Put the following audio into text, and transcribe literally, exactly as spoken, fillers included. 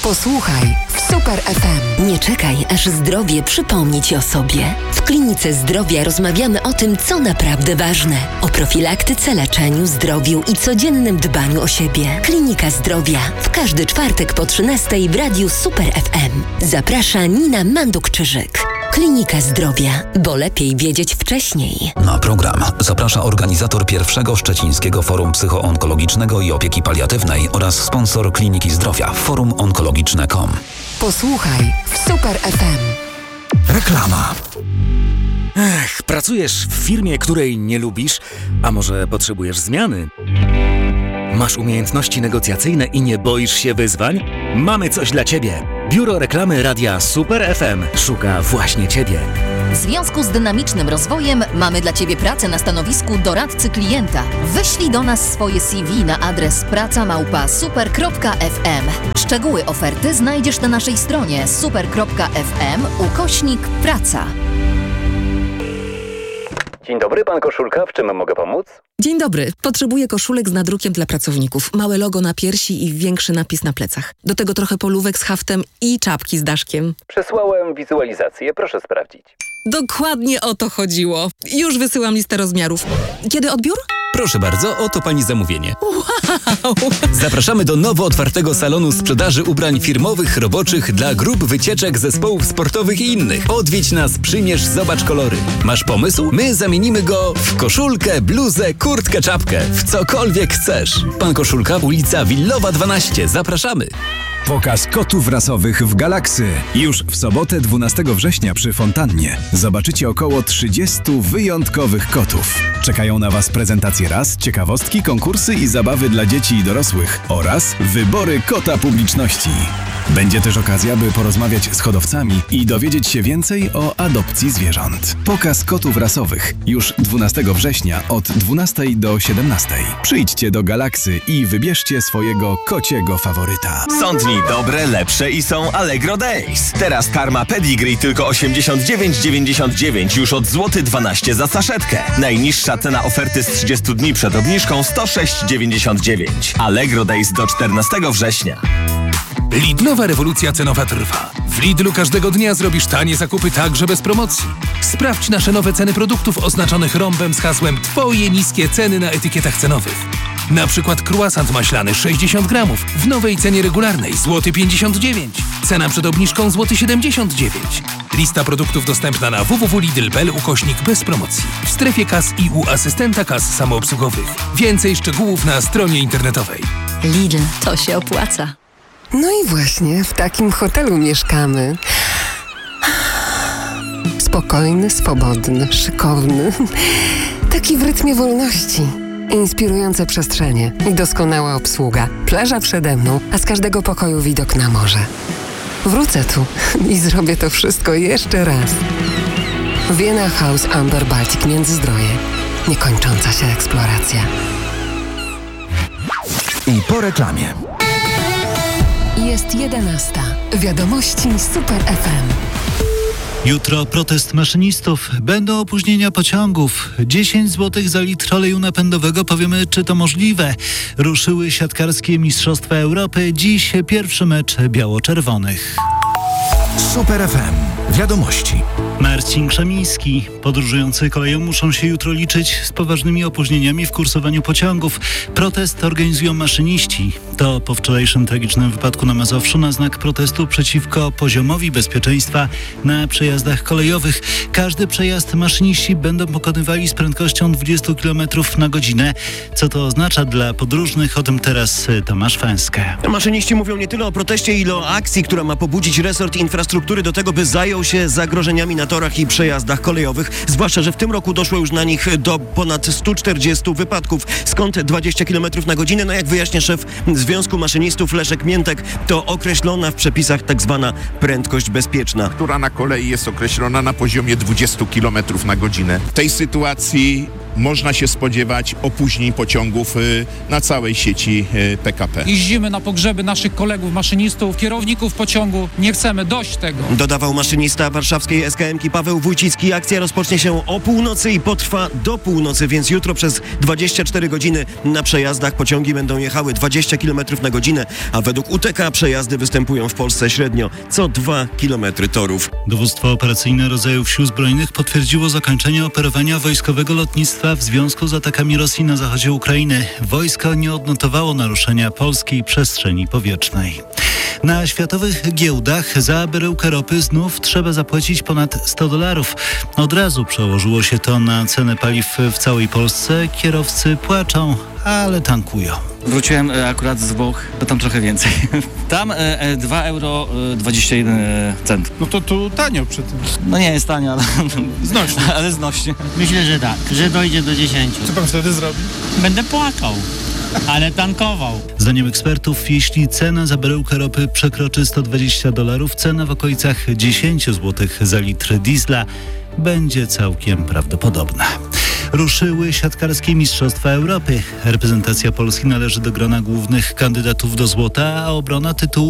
Posłuchaj w Super F M. Nie czekaj, aż zdrowie przypomni Ci o sobie. W Klinice Zdrowia rozmawiamy o tym, co naprawdę ważne. O profilaktyce, leczeniu, zdrowiu i codziennym dbaniu o siebie. Klinika Zdrowia. W każdy czwartek po trzynastej w radiu Super F M. Zaprasza Nina Manduk-Czyżyk. Klinika Zdrowia, bo lepiej wiedzieć wcześniej. Na program zaprasza organizator pierwszego Szczecińskiego Forum Psychoonkologicznego i Opieki Paliatywnej oraz sponsor Kliniki Zdrowia forum onkologiczne kropka com. Posłuchaj w Super F M. Reklama. Ech, pracujesz w firmie, której nie lubisz, a może potrzebujesz zmiany? Masz umiejętności negocjacyjne i nie boisz się wyzwań? Mamy coś dla Ciebie. Biuro Reklamy Radia Super F M szuka właśnie Ciebie. W związku z dynamicznym rozwojem mamy dla Ciebie pracę na stanowisku doradcy klienta. Wyślij do nas swoje C V na adres praca małpa super kropka f m. Szczegóły oferty znajdziesz na naszej stronie super kropka f m ukośnik praca. Dzień dobry, pan Koszulka. W czym mogę pomóc? Dzień dobry. Potrzebuję koszulek z nadrukiem dla pracowników. Małe logo na piersi i większy napis na plecach. Do tego trochę polówek z haftem i czapki z daszkiem. Przesłałem wizualizację. Proszę sprawdzić. Dokładnie o to chodziło. Już wysyłam listę rozmiarów. Kiedy odbiór? Proszę bardzo, oto pani zamówienie. Wow! Zapraszamy do nowo otwartego salonu sprzedaży ubrań firmowych, roboczych, dla grup, wycieczek, zespołów sportowych i innych. Odwiedź nas, przymierz, zobacz kolory. Masz pomysł? My zamienimy go w koszulkę, bluzę, kurtkę, czapkę. W cokolwiek chcesz. Pan Koszulka, ulica Willowa dwanaście. Zapraszamy. Pokaz kotów rasowych w Galaksy. Już w sobotę dwunastego września przy fontannie zobaczycie około trzydziestu wyjątkowych kotów. Czekają na Was prezentacje ras, ciekawostki, konkursy i zabawy dla dzieci i dorosłych oraz wybory kota publiczności. Będzie też okazja, by porozmawiać z hodowcami i dowiedzieć się więcej o adopcji zwierząt. Pokaz kotów rasowych już dwunastego września od dwunastej do siedemnastej. Przyjdźcie do Galaksy i wybierzcie swojego kociego faworyta. Są dni dobre, lepsze i są Allegro Days. Teraz karma Pedigree tylko osiemdziesiąt dziewięć dziewięćdziesiąt dziewięć już od złoty dwanaście za saszetkę. Najniższa cena oferty z trzydziestu dni przed obniżką sto sześć dziewięćdziesiąt dziewięć. Allegro Days do czternastego września. Lidlowa rewolucja cenowa trwa. W Lidlu każdego dnia zrobisz tanie zakupy także bez promocji. Sprawdź nasze nowe ceny produktów oznaczonych rąbem z hasłem Twoje niskie ceny na etykietach cenowych. Na przykład croissant maślany sześćdziesiąt gramów w nowej cenie regularnej złoty pięćdziesiąt dziewięć. Cena przed obniżką złoty siedemdziesiąt dziewięć. Lista produktów dostępna na w w w kropka lidl kropka p l ukośnik bez promocji. W strefie kas i u asystenta kas samoobsługowych. Więcej szczegółów na stronie internetowej. Lidl, to się opłaca. No i właśnie w takim hotelu mieszkamy. Spokojny, swobodny, szykowny. Taki w rytmie wolności. Inspirujące przestrzenie i doskonała obsługa. Plaża przede mną, a z każdego pokoju widok na morze. Wrócę tu i zrobię to wszystko jeszcze raz. Vienna House Amber Baltic Międzyzdroje. Niekończąca się eksploracja. I po reklamie. Jest jedenasta. Wiadomości Super F M. Jutro protest maszynistów. Będą opóźnienia pociągów. dziesięć złotych za litr oleju napędowego. Powiemy, czy to możliwe. Ruszyły siatkarskie Mistrzostwa Europy. Dziś pierwszy mecz biało-czerwonych. Super F M. Wiadomości. Marcin Krzemiński. Podróżujący koleją muszą się jutro liczyć z poważnymi opóźnieniami w kursowaniu pociągów. Protest organizują maszyniści. To po wczorajszym tragicznym wypadku na Mazowszu na znak protestu przeciwko poziomowi bezpieczeństwa na przejazdach kolejowych. Każdy przejazd maszyniści będą pokonywali z prędkością dwadzieścia kilometrów na godzinę. Co to oznacza dla podróżnych? O tym teraz Tomasz Fęskę. Maszyniści mówią nie tyle o proteście, ile o akcji, która ma pobudzić resort infrastruktury do tego, by zajął się zagrożeniami na torach i przejazdach kolejowych. Zwłaszcza, że w tym roku doszło już na nich do ponad stu czterdziestu wypadków. Skąd dwadzieścia kilometrów na godzinę? No jak wyjaśnia szef Związku Maszynistów Leszek Miętek, to określona w przepisach tak zwana prędkość bezpieczna, która na kolei jest określona na poziomie dwudziestu kilometrów na godzinę. W tej sytuacji można się spodziewać opóźnień pociągów na całej sieci P K P. Jeździmy na pogrzeby naszych kolegów, maszynistów, kierowników pociągu. Nie chcemy dość tego. Dodawał maszynista warszawskiej S K M-ki Paweł Wójcicki. Akcja rozpocznie się o północy i potrwa do północy, więc jutro przez dwadzieścia cztery godziny na przejazdach pociągi będą jechały dwadzieścia kilometrów na godzinę, a według U T K przejazdy występują w Polsce średnio co dwa kilometry torów. Dowództwo operacyjne rodzajów Sił Zbrojnych potwierdziło zakończenie operowania wojskowego lotnictwa w związku z atakami Rosji na zachodzie Ukrainy. Wojsko nie odnotowało naruszenia polskiej przestrzeni powietrznej. Na światowych giełdach za baryłkę ropy znów trzeba zapłacić ponad sto dolarów. Od razu przełożyło się to na cenę paliw w całej Polsce. Kierowcy płaczą, ale tankują. Wróciłem akurat z Włoch, to tam trochę więcej. Tam e, e, dwa euro dwadzieścia jeden cent. No to tu tanio przy tym. No nie jest tanio, ale znośnie. ale znośnie. Myślę, że tak, że dojdzie do dziesięciu. Co pan wtedy zrobi? Będę płakał, ale tankował. Zdaniem ekspertów, jeśli cena za baryłkę ropy przekroczy sto dwadzieścia dolarów, cena w okolicach dziesięć złotych za litr diesla będzie całkiem prawdopodobna. Ruszyły siatkarskie Mistrzostwa Europy. Reprezentacja Polski należy do grona głównych kandydatów do złota, a obrona tytułu